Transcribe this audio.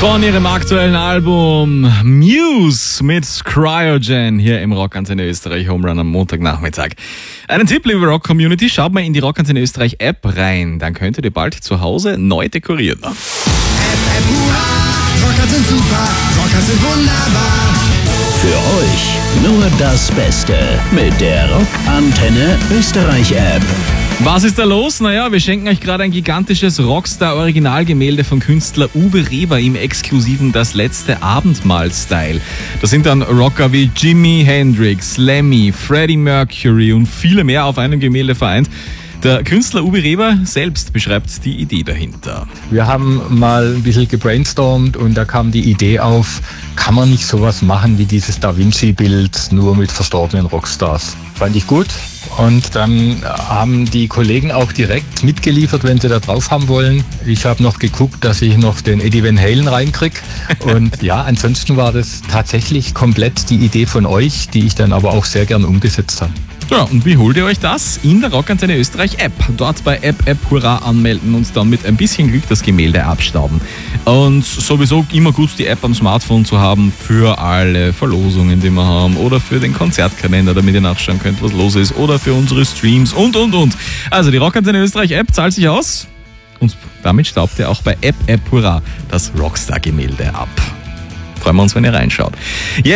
Von ihrem aktuellen Album Muse mit Cryogen hier im Rockantenne Österreich Home Run am Montagnachmittag. Einen Tipp, liebe Rock-Community, schaut mal in die Rockantenne Österreich App rein. Dann könntet ihr bald zu Hause neu dekorieren. App, hurra, Rocker sind super, Rocker sind wunderbar. Für euch nur das Beste mit der Rockantenne Österreich App. Was ist da los? Naja, wir schenken euch gerade ein gigantisches Rockstar-Originalgemälde von Künstler Uwe Reber im exklusiven Das letzte Abendmahl-Style. Da sind dann Rocker wie Jimi Hendrix, Lemmy, Freddie Mercury und viele mehr auf einem Gemälde vereint. Der Künstler Uwe Reber selbst beschreibt die Idee dahinter. Wir haben mal ein bisschen gebrainstormt und da kam die Idee auf, kann man nicht sowas machen wie dieses Da Vinci-Bild, nur mit verstorbenen Rockstars. Fand ich gut. Und dann haben die Kollegen auch direkt mitgeliefert, wenn sie da drauf haben wollen. Ich habe noch geguckt, dass ich noch den Eddie Van Halen reinkriege. Und ja, ansonsten war das tatsächlich komplett die Idee von euch, die ich dann aber auch sehr gern umgesetzt habe. Ja, und wie holt ihr euch das? In der Rockantenne Österreich App. Dort bei App Hurra anmelden und dann mit ein bisschen Glück das Gemälde abstauben. Und sowieso immer gut, die App am Smartphone zu haben für alle Verlosungen, die wir haben, oder für den Konzertkalender, damit ihr nachschauen könnt, was los ist, oder für unsere Streams und. Also die Rockantenne Österreich App zahlt sich aus und damit staubt ihr auch bei App Hurra das Rockstar-Gemälde ab. Freuen wir uns, wenn ihr reinschaut.